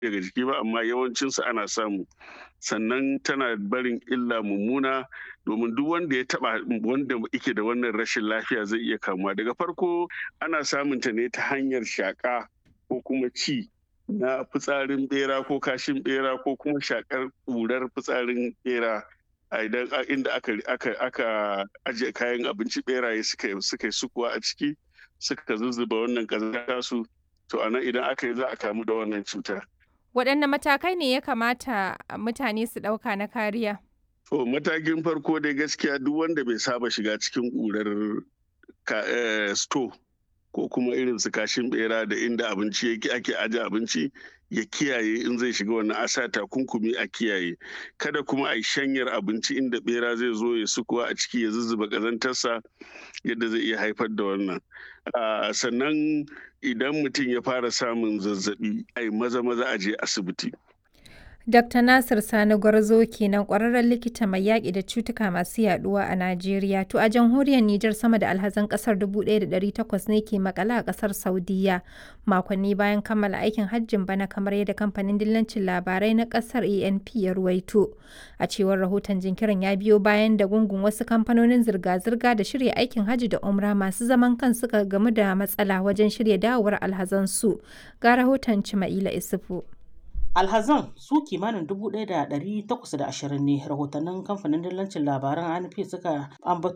daga jiki ba, amma yawancinsu ana samu. Sannan tana barin illa mummuna domin duk wanda ya taɓa wanda yake da wannan rashin lafiya zai iya kamuwa. Daga farko ana samun ta ne ta hanyar shaƙa ko kuma ci na fitsarin ɓera ko kashin ɓera ko kuma shaƙar ƙurar fitsarin ɓera. Idan inda aka ajiye kayan abinci ɓeraye suka yi sukuwa a ciki suka zuzzuba wannan ƙazanta su, to a nan idan aka yi za a kamu da wannan cuta. Waɗanne matakai ne ya kamata mutane su ɗauka na kariya? To matakin farko dai gaskiya duk wanda bai saba shiga cikin ƙurar sto ko kuma irin su kashin ɓera da inda abinci ake aje abinci ya kiyaye. In zai shiga wannan a sa takunkumi a kiyaye. Kada kuma a yi shanyar abinci inda ɓera zai zo ya sukuwa a ciki ya zuzzuba ƙazantarsa yadda zai iya haifar da wannan. Sannan idan mutum ya fara samun zazzaɓi ai maza a je asibiti. Dr. Nasir Sani Gwarzo kenan ƙwararren likita mai yaƙi da cutuka masu yaɗuwa a Najeriya. To a jamhuriyar Nijar sama da alhazan ƙasar 1,800 ne ke maƙale a ƙasar Saudiyya makonni bayan kammala aikin hajjin bana, kamar yadda kamfanin dillancin labarai na ƙasar ANP ya ruwaito. A cewar rahoton, jinkirin ya biyo bayan da gungun wasu kamfanonin zirga-zirga da shirya aikin hajji da umra masu zaman kan suka gamu da matsala wajen shirya dawowar alhazansu. Ga rahoton Cima'ila Isufu. Alhazan su kimanin 1,820 ne rahotannin kamfanin dillancin labaran ANP suka ambato